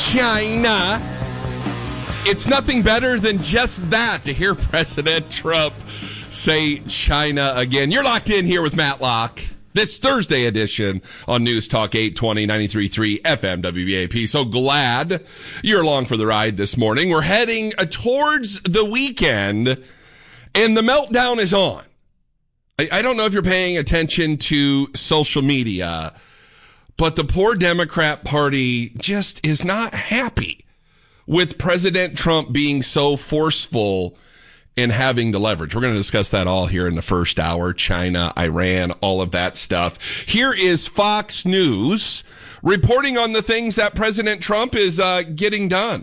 China. It's nothing better than just that to hear President Trump say China again. You're locked in here with Matt Locke. This Thursday edition on News Talk 820 93.3 FM WBAP. So glad you're along for the ride this morning. We're heading towards the weekend, and the meltdown is on. I don't know if you're paying attention to social media, but the poor Democrat Party just is not happy with President Trump being so forceful in having the leverage. We're going to discuss that all here in the first hour. China, Iran, all of that stuff. Here is Fox News reporting on the things that President Trump is getting done.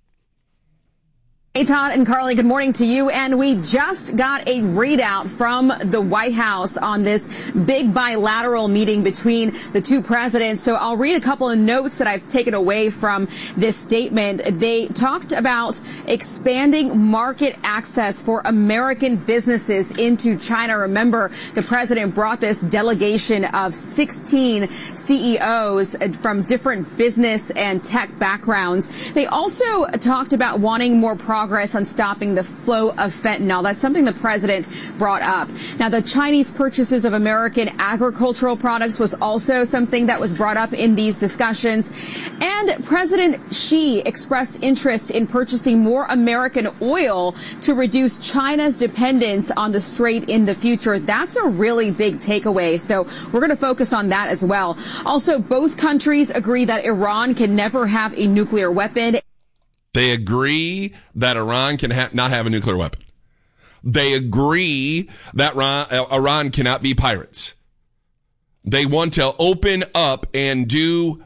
Hey, Todd and Carly, good morning to you. And we just got a readout from the White House on this big bilateral meeting between the two presidents. So I'll read a couple of notes that I've taken away from this statement. They talked about expanding market access for American businesses into China. Remember, the president brought this delegation of 16 CEOs from different business and tech backgrounds. They also talked about wanting more progress on stopping the flow of fentanyl. That's something the president brought up. Now, the Chinese purchases of American agricultural products was also something that was brought up in these discussions. And President Xi expressed interest in purchasing more American oil to reduce China's dependence on the strait in the future. That's a really big takeaway. So we're going to focus on that as well. Also, both countries agree that Iran can never have a nuclear weapon. They agree that Iran can not have a nuclear weapon. They agree that Iran cannot be pirates. They want to open up and do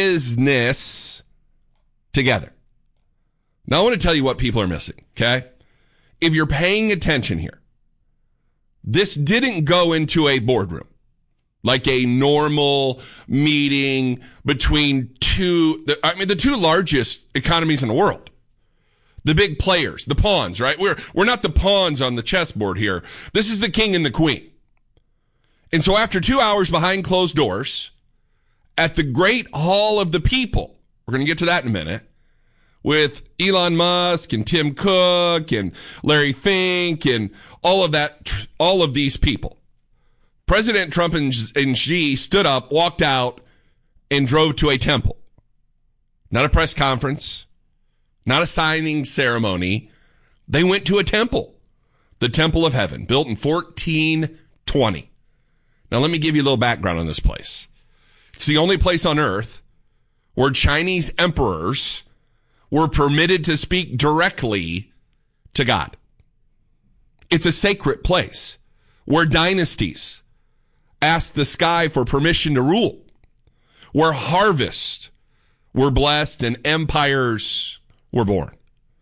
business together. Now, I want to tell you what people are missing, okay? If you're paying attention here, this didn't go into a boardroom like a normal meeting between the two largest economies in the world. The big players, the pawns, right? We're not the pawns on the chessboard here. This is the king and the queen. And so after 2 hours behind closed doors at the Great Hall of the People, we're going to get to that in a minute, with Elon Musk and Tim Cook and Larry Fink and all of these people, President Trump and Xi stood up, walked out, and drove to a temple. Not a press conference, not a signing ceremony. They went to a temple, the Temple of Heaven, built in 1420. Now, let me give you a little background on this place. It's the only place on earth where Chinese emperors were permitted to speak directly to God. It's a sacred place where dynasties asked the sky for permission to rule, where harvests were blessed and empires were born.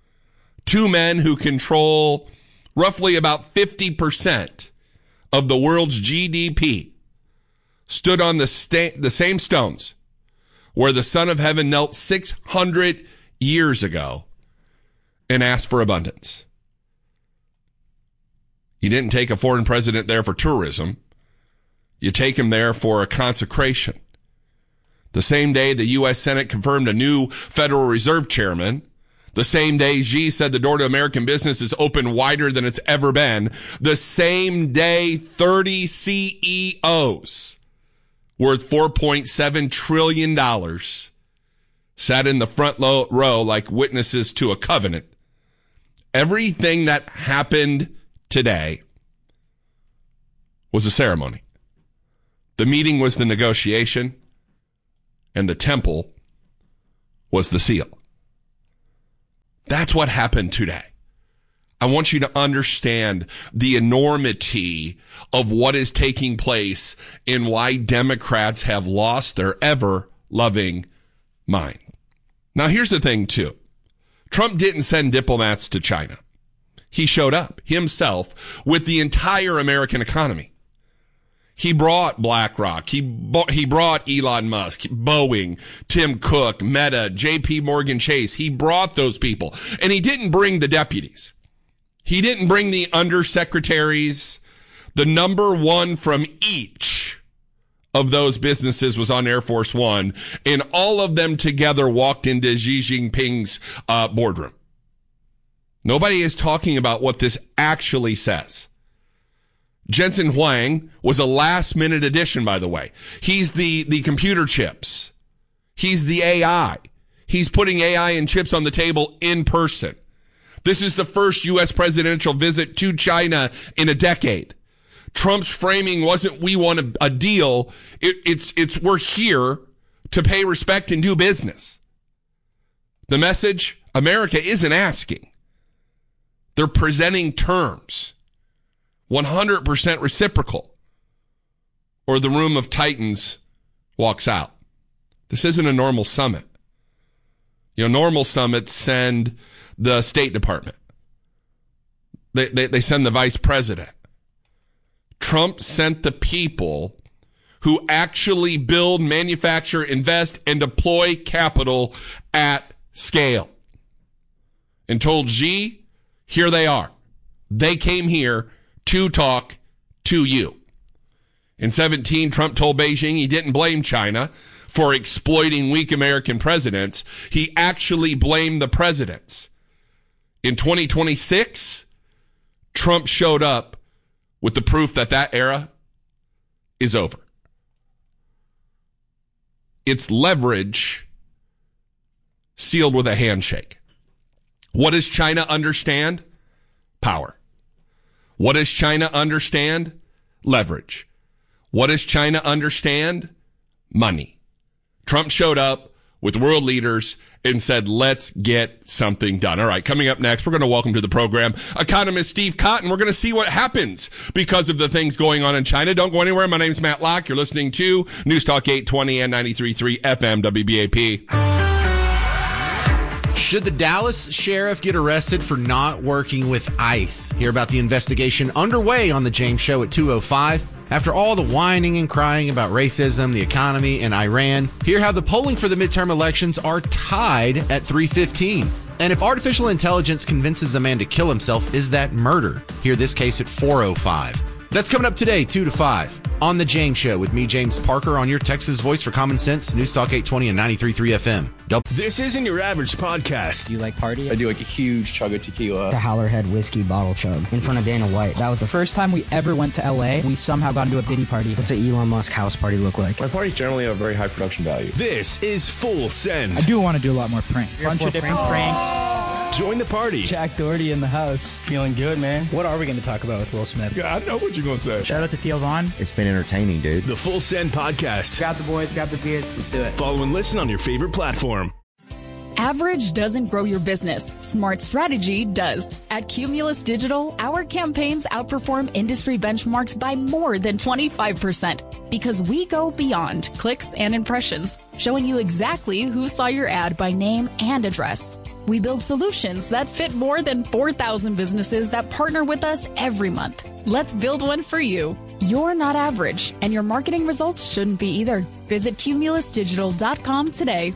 Two men who control roughly about 50% of the world's GDP stood on the same stones where the Son of Heaven knelt 600 years ago and asked for abundance. You didn't take a foreign president there for tourism. You take him there for a consecration. The same day the U.S. Senate confirmed a new Federal Reserve chairman, the same day Xi said the door to American business is open wider than it's ever been, the same day 30 CEOs worth $4.7 trillion sat in the front row like witnesses to a covenant. Everything that happened today was a ceremony. The meeting was the negotiation, and the temple was the seal. That's what happened today. I want you to understand the enormity of what is taking place and why Democrats have lost their ever-loving mind. Now, here's the thing, too. Trump didn't send diplomats to China. He showed up himself with the entire American economy. He brought BlackRock. He brought Elon Musk, Boeing, Tim Cook, Meta, JP Morgan Chase. He brought those people. And he didn't bring the deputies. He didn't bring the undersecretaries, the number one from each of those businesses was on Air Force One, and all of them together walked into Xi Jinping's boardroom. Nobody is talking about what this actually says. Jensen Huang was a last-minute addition, by the way. He's the computer chips. He's the AI. He's putting AI and chips on the table in person. This is the first U.S. presidential visit to China in a decade. Trump's framing wasn't we want a deal. It's we're here to pay respect and do business. The message, America isn't asking. They're presenting terms. 100% reciprocal. Or the room of titans walks out. This isn't a normal summit. Normal summits send the State Department. They send the vice president. Trump sent the people who actually build, manufacture, invest, and deploy capital at scale. And told Xi, here they are. They came here to talk to you. In 2017, Trump told Beijing he didn't blame China for exploiting weak American presidents. He actually blamed the presidents. In 2026, Trump showed up with the proof that era is over. It's leverage sealed with a handshake. What does China understand? Power. What does China understand? Leverage. What does China understand? Money. Trump showed up with world leaders and said, let's get something done. All right, coming up next, we're going to welcome to the program economist Steve Cotton. We're going to see what happens because of the things going on in China. Don't go anywhere. My name's Matt Locke. You're listening to News Talk 820 and 93.3 FM WBAP. Should the Dallas sheriff get arrested for not working with ICE? Hear about the investigation underway on The James Show at 2:05. After all the whining and crying about racism, the economy, and Iran, hear how the polling for the midterm elections are tied at 3:15. And if artificial intelligence convinces a man to kill himself, is that murder? Hear this case at 4:05. That's coming up today, 2 to 5, on The James Show with me, James Parker, on your Texas voice for common sense, News Talk 820 and 93.3 FM. This isn't your average podcast. Do you like party? I do like a huge chug of tequila. The Howlerhead whiskey bottle chug in front of Dana White. That was the first time we ever went to LA. We somehow got into a Diddy party. What's an Elon Musk house party look like? My parties generally have very high production value. This is Full Send. I do want to do a lot more pranks. Bunch of different pranks. Join the party. Jack Doherty in the house. Feeling good, man. What are we going to talk about with Will Smith? Yeah, I know what you're going to say. Shout out to Theo Vaughn. It's been entertaining, dude. The Full Send podcast. Grab the boys, grab the beers, let's do it. Follow and listen on your favorite platform. Average doesn't grow your business. Smart strategy does. At Cumulus Digital, our campaigns outperform industry benchmarks by more than 25% because we go beyond clicks and impressions, showing you exactly who saw your ad by name and address. We build solutions that fit more than 4,000 businesses that partner with us every month. Let's build one for you. You're not average, and your marketing results shouldn't be either. Visit cumulusdigital.com today.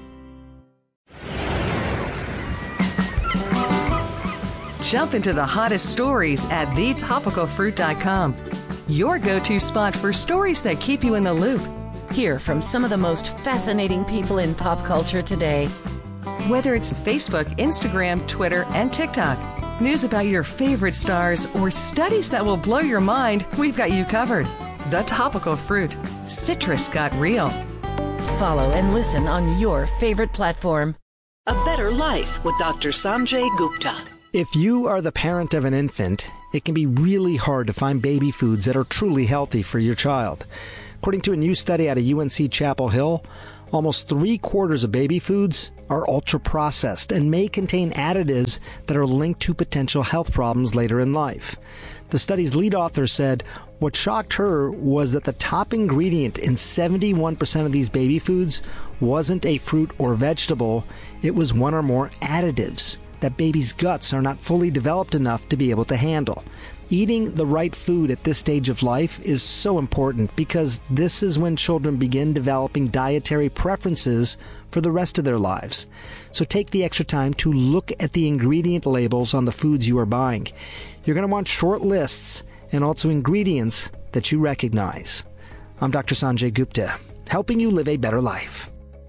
Jump into the hottest stories at thetopicalfruit.com. Your go-to spot for stories that keep you in the loop. Hear from some of the most fascinating people in pop culture today. Whether it's Facebook, Instagram, Twitter, and TikTok, news about your favorite stars, or studies that will blow your mind, we've got you covered. The Topical Fruit. Citrus got real. Follow and listen on your favorite platform. A Better Life with Dr. Sanjay Gupta. If you are the parent of an infant, it can be really hard to find baby foods that are truly healthy for your child. According to a new study out of UNC Chapel Hill, almost 3/4 of baby foods are ultra-processed and may contain additives that are linked to potential health problems later in life. The study's lead author said what shocked her was that the top ingredient in 71% of these baby foods wasn't a fruit or vegetable, it was one or more additives that babies' guts are not fully developed enough to be able to handle. Eating the right food at this stage of life is so important because this is when children begin developing dietary preferences for the rest of their lives. So take the extra time to look at the ingredient labels on the foods you are buying. You're going to want short lists and also ingredients that you recognize. I'm Dr. Sanjay Gupta, helping you live a better life.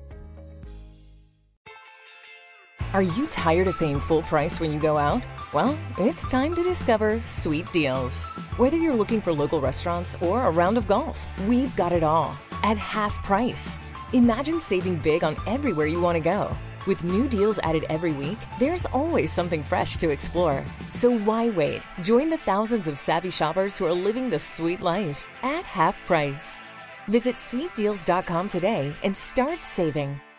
Are you tired of paying full price when you go out? Well, it's time to discover Sweet Deals. Whether you're looking for local restaurants or a round of golf, we've got it all at half price. Imagine saving big on everywhere you want to go. With new deals added every week, there's always something fresh to explore. So why wait? Join the thousands of savvy shoppers who are living the sweet life at half price. Visit sweetdeals.com today and start saving.